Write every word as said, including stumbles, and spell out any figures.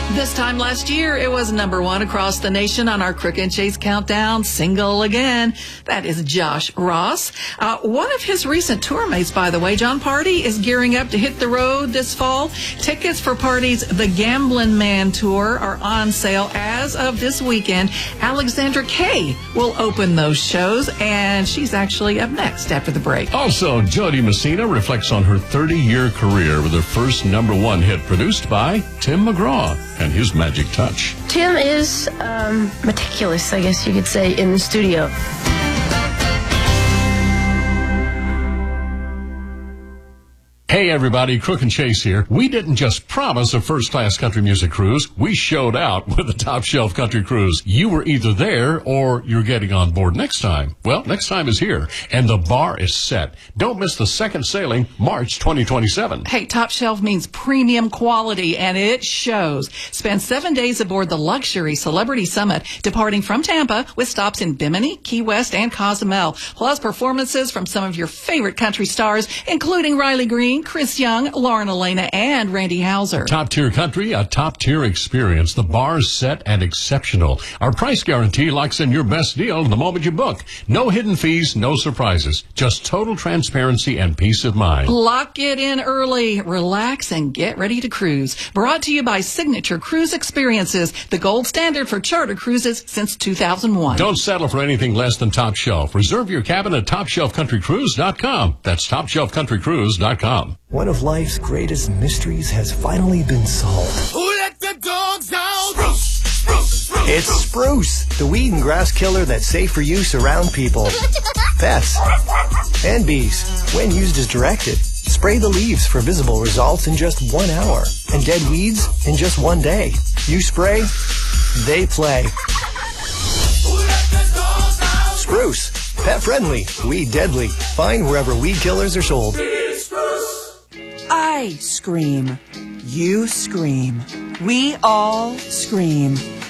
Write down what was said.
This time last year, it was number one across the nation on our Crook and Chase Countdown, Single Again. That is Josh Ross. Uh, one of his recent tour mates, by the way, John Party, is gearing up to hit the road this fall. Tickets for Party's The Gamblin' Man Tour are on sale as of this weekend. Alexandra Kay will open those shows, and she's actually up next after the break. Also, Jody Messina reflects on her thirty-year career with her first number one hit produced by Tim McGraw and his magic touch. Tim is um, meticulous, I guess you could say, in the studio. Hey everybody, Crook and Chase here. We didn't just promise a first-class country music cruise, we showed out with the Top Shelf Country Cruise. You were either there or you're getting on board next time. Well, next time is here, and the bar is set. Don't miss the second sailing, March twenty twenty-seven. Hey, Top Shelf means premium quality, and it shows. Spend seven days aboard the luxury Celebrity Summit, departing from Tampa with stops in Bimini, Key West, and Cozumel, plus performances from some of your favorite country stars, including Riley Green, Chris Young, Lauren Elena, and Randy Houser. Top-tier country, a top-tier experience. The bar's set and exceptional. Our price guarantee locks in your best deal the moment you book. No hidden fees, no surprises. Just total transparency and peace of mind. Lock it in early, relax, and get ready to cruise. Brought to you by Signature Cruise Experiences, the gold standard for charter cruises since two thousand one. Don't settle for anything less than Top Shelf. Reserve your cabin at top shelf country cruise dot com. That's top shelf country cruise dot com. One of life's greatest mysteries has finally been solved. Who let the dogs out? Spruce, spruce, spruce. It's Spruce, the weed and grass killer that's safe for use around people, pets, and bees. When used as directed, spray the leaves for visible results in just one hour, and dead weeds in just one day. You spray, they play. Who let the dogs out? Spruce, pet friendly, weed deadly. Find wherever weed killers are sold. I scream. You scream. We all scream.